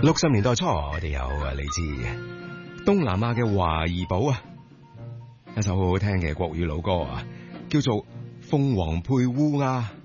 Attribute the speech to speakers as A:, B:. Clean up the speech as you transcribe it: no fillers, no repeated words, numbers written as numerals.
A: 60年代初，我哋有嚟自東南亞嘅華怡寶啊，一首好好聽嘅國語老歌啊，叫做《鳳凰配烏鴉》。